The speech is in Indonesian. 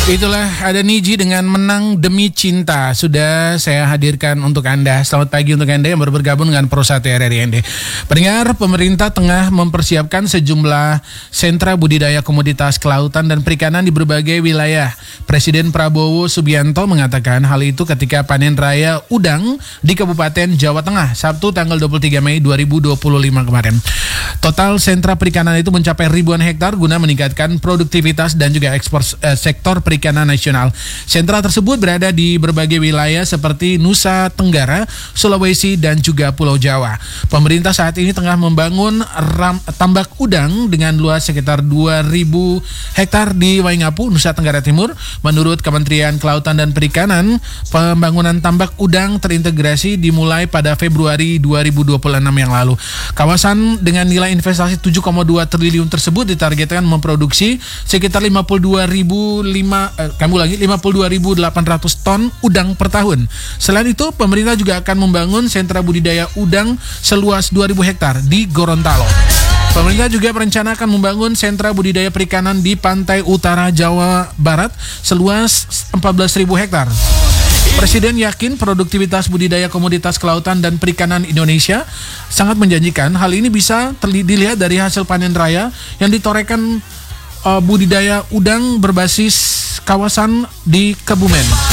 Itulah ada Niji dengan Menang Demi Cinta. Sudah saya hadirkan untuk Anda. Selamat pagi untuk Anda yang baru bergabung dengan Pro 1 RRI. Pendengar, pemerintah tengah mempersiapkan sejumlah sentra budidaya komoditas kelautan dan perikanan di berbagai wilayah. Presiden Prabowo Subianto mengatakan hal itu ketika panen raya udang di Kabupaten Jawa Tengah Sabtu tanggal 23 Mei 2025 kemarin. Total sentra perikanan itu mencapai ribuan hektar guna meningkatkan produktivitas dan juga ekspor sektor perikanan nasional. Sentra tersebut berada di berbagai wilayah seperti Nusa Tenggara, Sulawesi, dan juga Pulau Jawa. Pemerintah saat ini tengah membangun tambak udang dengan luas sekitar 2.000 hektar di Waingapu, Nusa Tenggara Timur. Menurut Kementerian Kelautan dan Perikanan, pembangunan tambak udang terintegrasi dimulai pada Februari 2026 yang lalu. Kawasan dengan nilai investasi 7,2 triliun tersebut ditargetkan memproduksi sekitar 52.800 ton udang per tahun. Selain itu, pemerintah juga akan membangun sentra budidaya udang seluas 2.000 hektar di Gorontalo. Pemerintah juga berencana akan membangun sentra budidaya perikanan di pantai utara Jawa Barat seluas 14.000 hektar. Presiden yakin produktivitas budidaya komoditas kelautan dan perikanan Indonesia sangat menjanjikan. Hal ini bisa dilihat dari hasil panen raya yang ditorehkan budidaya udang berbasis kawasan di Kebumen.